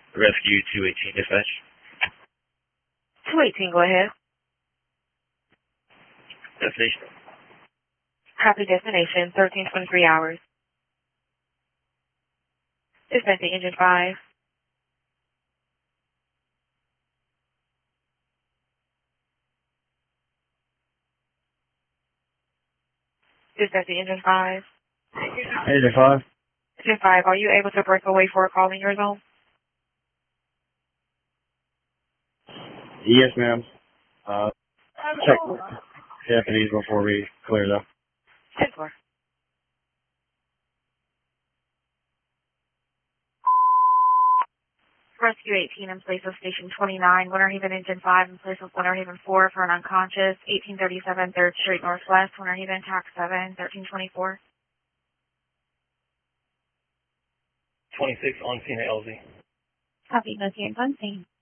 Rescue 218 dispatch. 218, go ahead. Destination. Copy destination, 1323 hours. Dispatching engine 5. Dispatching engine 5. Engine 5. Engine 5, are you able to break away for a call in your zone? Yes, ma'am. Check Japanese before we clear though. 10-4. Rescue 18 in place of Station 29, Winter Haven Engine 5 in place of Winter Haven 4 for an unconscious, 1837 3rd Street Northwest, Winter Haven TAC 7, 1324. 26 on scene at LZ. Copy, no scene, on scene.